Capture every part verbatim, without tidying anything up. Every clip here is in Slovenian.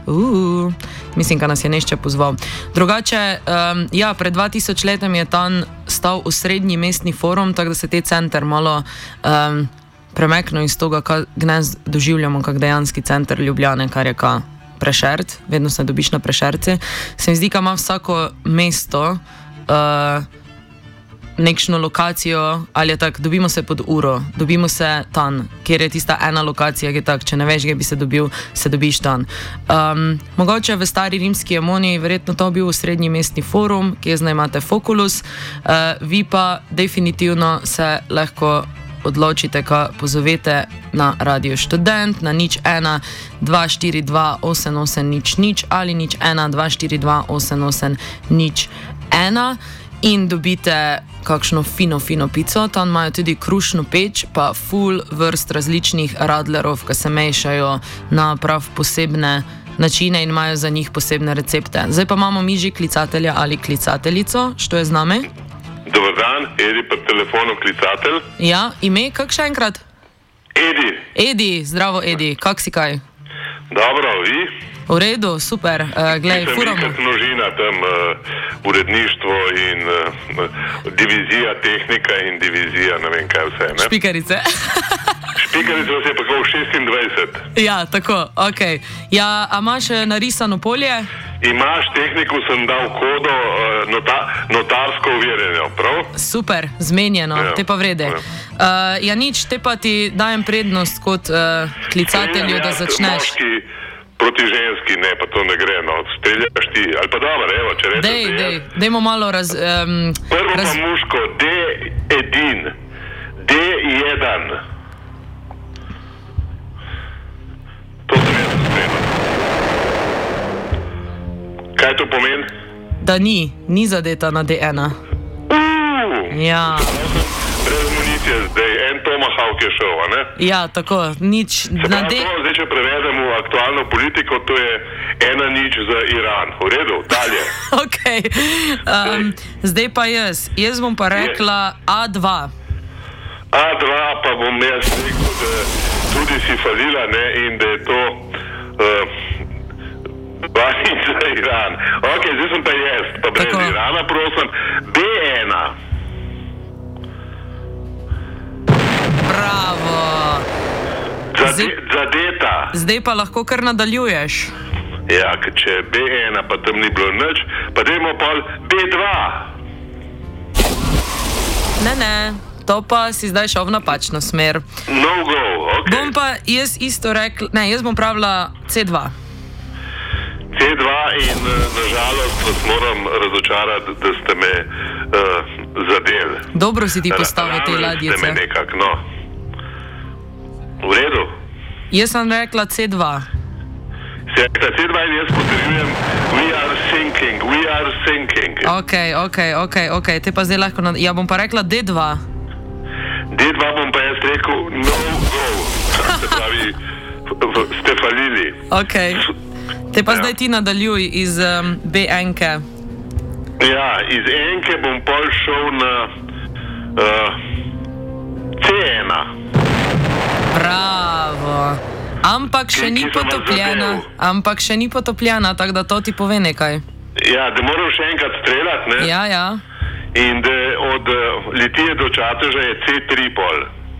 Uh, mislim, da nas je nešče pozval. Drugače, um, ja, pred dva tisoč letom je tam stal osrednji mestni forum, tako da se te center malo um, premeknil iz toga, kaj gnez doživljamo kak dejanski center Ljubljane, kar je ka Prešert, vedno se dobiš na Prešerci. Se mi zdi, da ima vsako mesto uh, nekšno lokacijo, ali je tako, dobimo se pod uro, dobimo se tam, kjer je tista ena lokacija, ki je tako, če ne veš, kje bi se dobil, se dobiš tam. Um, mogoče v stari rimski Emoniji verjetno to bil srednji mestni forum, kjer zdaj imate Foculus, uh, vi pa definitivno se lahko odločite, ko pozovete na Radio Študent, na nič ena dva štiri dva osem osem nič nič ali nič ena dva štiri dva osem osem nič ena in dobite kakšno fino, fino pico. Tam imajo tudi krušno peč, pa full vrst različnih radlerov, ki se mešajo na prav posebne načine in imajo za njih posebne recepte. Zdaj pa imamo mi že klicatelja ali klicateljico, što je z nami? Dobar dan, Edi pa telefonu klicatelj. Ja, ime, kak še enkrat? Edi. Edi, zdravo Edi, kak si kaj? Dobro, vi? V redu, super, uh, glej, furamo. Mislim, množina tam uh, uredništvo in uh, divizija tehnika in divizija, ne vem kaj vse, ne? Špikarice. Špikarice vas je pa kao šestindvajset. Ja, tako, okej. Okay. Ja, a imaš narisano polje? Imaš tehniko, sem dal kodo, uh, nota, notarsko uverjeno, prav? Super, zmenjeno, ja, te pa vrede. Ja. Uh, ja nič, te pa ti dajem prednost kot uh, klicatelju, da začneš. Moški proti ženski, ne, pa to ne gre, no, streljaš ti, ali pa dobro, evo, če rečeš. Dej, dej, dejmo malo raz... Um, Prvo raz... pa muško, D edin, D jedan. To sem jaz spremljal. Kaj to pomeni? Da ni, ni zadeta na D ena. Uuu, ja. Brez municije zdaj, en tomahawk je šel, a ne? Ja, tako, nič. Na D... to, zdaj, če prevedemo v aktualno politiko, to je ena nič za Iran. V redu, dalje. Ok, um, zdaj pa jaz. Jaz bom pa rekla A dva. A dva pa bom jaz rekel, da tudi si falila, ne, in da je to uh, dva nič za Iran. Ok, zdaj sem pa jaz, pa brez tako. Irana, prosim. B ena. Bravo. Zade, zadeta. Zdaj pa lahko kar nadaljuješ. Ja, če B ena pa tam ni bilo nič, pa dajmo pa B dva. Ne, ne, to pa si zdaj šel v napačno smer. No go, ok. Bom pa jaz isto rekla, ne, jaz bom pravila C dva. C dva in nažalost vas moram razočarati, da ste me uh, zadeli. Dobro si ti postavil te ladjice. Ste me nekak, no. V redu? Jaz sem rekla C dva. Si rekla C dva in jaz potrjujem, we are sinking, we are sinking. Ok, ok, ok, ok, te pa zdaj lahko, nad... ja bom pa rekla D dva. D dva bom pa jaz rekel, no go. Se pravi, ste falili. Ok. Te pa ja. Zdaj ti nadaljuj iz um, B enke. Ja, iz enke bom pol šel na uh, C ena. Bravo. Ampak še ni potopljena. Ampak še ni potopljena, tako da to ti pove nekaj. Ja, da moram še enkrat streljati, ne? Ja, ja. In da od uh, Litije do Čateža je C tri pol.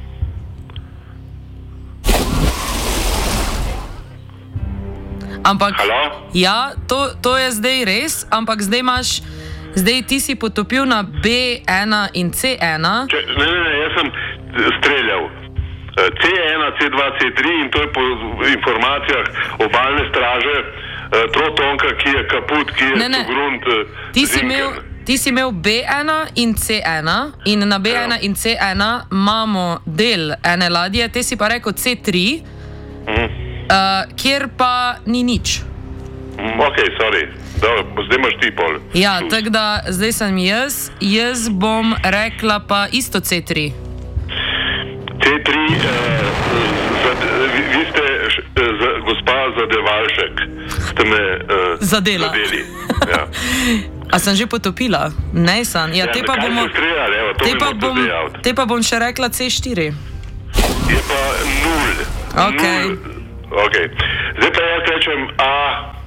Ampak, halo? Ja, to, to je zdaj res, ampak zdaj imaš, zdaj ti si potopil na B ena in C ena. Če, ne, ne, ne, jaz sem streljal. C ena, C dva, C tri in to je po informacijah obalne straže uh, trotonka, ki je kaput, ki je grunt uh, ti si imel, ti si imel B ena in C ena in na B ena ja. In C ena imamo del ene ladje, te si pa rekel C tri. Mhm. Uh, kjer pa ni nič. Mm, ok, sorry. Dobro, zdaj imaš ti pol. Ja, tako da zdaj sem jaz. Jaz bom rekla pa isto C tri. C tri, uh, zad, vi, vi ste š, z, gospa Zadevalšek. Ste me uh, zadela. Zadeli. Ja. A sem že potopila? Ne, sem. Ja, ja, te pa bomo... Streljali, evo, to te, pa bom, te pa bom še rekla C štiri. Je pa nul. Ok. Nul. Ok. Zdaj pa jaz rečem A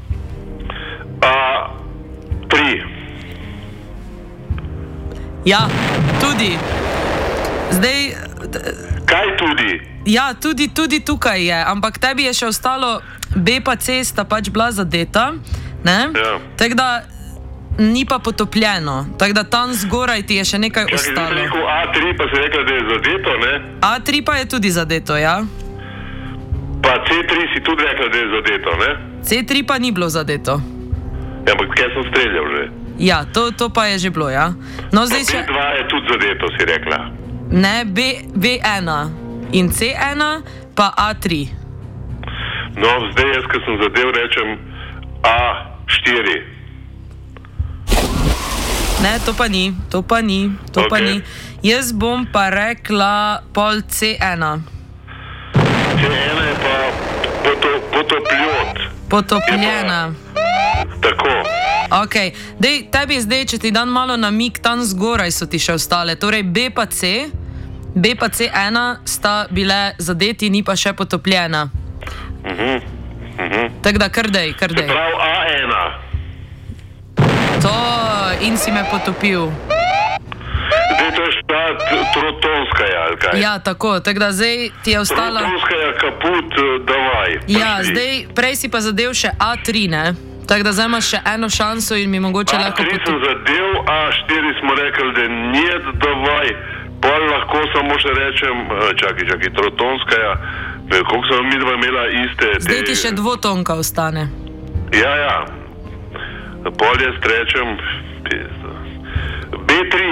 Ja, tudi. Zdaj... Kaj tudi? Ja, tudi, tudi tukaj je, ampak tebi je še ostalo B pa C sta pač bila zadeta, ne? Ja. Tako da ni pa potopljeno, tako da tam zgoraj ti je še nekaj Čakaj, ostalo. Čakaj, rekel A tri pa si rekla, da je zadeto, ne? A tri pa je tudi zadeto, ja. Pa C tri si tudi rekla, da je zadeto, ne? C tri pa ni bilo zadeto. Ja, ampak kaj sem streljal že? Ja, to, to pa je že bilo, ja. No, zdaj B še... dva je tudi zadeto, si rekla. Ne, B, B ena in C ena pa A tri. No, zdaj jaz, ko sem zadev, rečem A štiri. Ne, to pa ni, to pa ni, to okay. pa ni. Jaz bom pa rekla pol C ena. C ena je pa poto, potopljot. Potopljena. Tako. Ok, dej, tebi zdaj, če ti dan malo namig, tam zgoraj so ti še ostale. Torej B pa C, B pa C ena sta bile zadeti, ni pa še potopljena. Uh-huh. Uh-huh. Tako da kar dej, kar dej. Se pravi A ena. To, in si me potopil. Zdaj to je šta trotonskaja, ali kaj? Ja, tako, tako da zdaj ti je ostala... Trotonskaja kaput, davaj. Ja, zdaj, prej si pa zadev še A tri, ne? Tako da zdaj imaš še eno šanso in mi mogoče lahko... A tri sem zadev, A štiri smo rekli, da njet, davaj. Pol lahko samo še rečem, čakaj, čakaj, trotonskaja, koliko sem mi dva imela iste... Zdaj ti še dvotonka ostane. Ja, ja. Pol jaz rečem... B tri.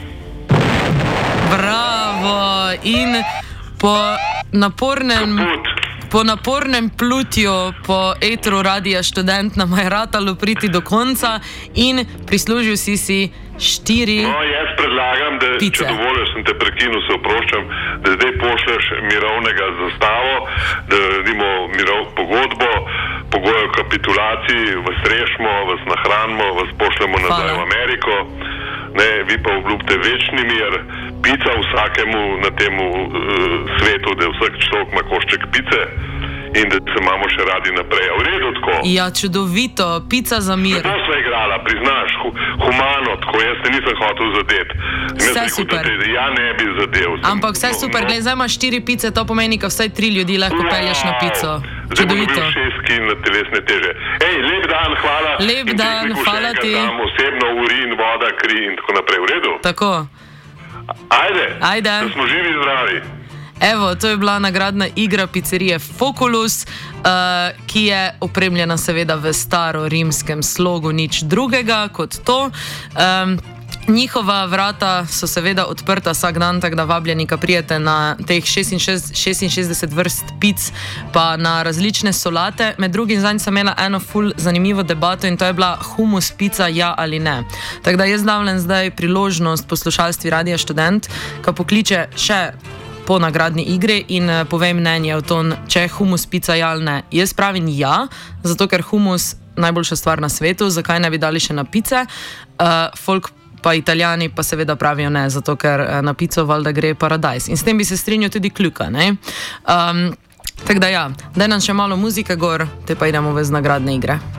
Bravo! In po napornem... Kaput. Po napornem plutju po etru Radia Študent nam je ratalo priti do konca in prislužil si si štiri No, jaz predlagam, da pice. Če dovoliš, sem te prekinil, se oproščam, da zdaj pošleš mirovnega zastavo, da naredimo mirov pogodbo, pogoje o kapitulaciji, vas rešimo, vas nahranimo, vas pošljemo nazaj v Ameriko. Ne, vi pa obljubite večni mir, pica vsakemu na temu uh, svetu, da vsak človek ima košček pice in da se imamo še radi naprej. A v redu tako? Ja, čudovito, pica za mir. Lepo sva igrala, priznaš, hu, humano, tako jaz te nisem hotel zadeti. Vse super. Te, ja ne bi zadev. Sem, Ampak vse no, super, no. gledaj, zdaj imaš štiri pice, to pomeni, da vsaj tri ljudi lahko Wow. pelješ na pico. Zdaj Čudovito. bom dobil šest kin na telesne teže. Ej, lep dan, hvala. Lep in dan, tehniku hvala še enkrat ti. dam osebno urin, voda, kri in tako naprej. V redu? Tako. Ajde. Ajde. Da smo živi in zdravi. Evo, to je bila nagradna igra pizzerije Foculus, uh, ki je opremljena seveda v starorimskem slogu, nič drugega kot to. Um, njihova vrata so seveda odprta vsak dan, tako da vabljeni, ki prijete na teh šestinšestdeset vrst pic, pa na različne solate. Med drugim zanj sem imela eno ful zanimivo debato in to je bila humus pica, ja ali ne. Tako da jaz davljam zdaj priložnost poslušalstvi Radia Študent, ki pokliče še po nagradni igri in uh, povej mnenje o tom, če je humus pica ja ali ne. Jaz pravim ja, zato ker humus najboljša stvar na svetu, zakaj ne bi dali še na pice. Uh, folk pa Italijani pa seveda pravijo ne, zato ker uh, na pico valjda gre paradajz. In s tem bi se strinjal tudi Kljuka, ne? Um, tako da ja, daj nam še malo muzike gor, te pa idemo v nagradne igre.